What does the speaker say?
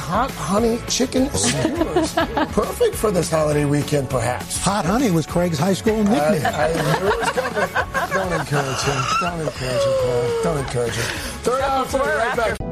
hot honey chicken skewers. Perfect for this holiday weekend, perhaps. Hot honey was Craig's high school nickname. I knew it was coming. Don't encourage him. Don't encourage him, Paul. Don't encourage him. Third hour, right back.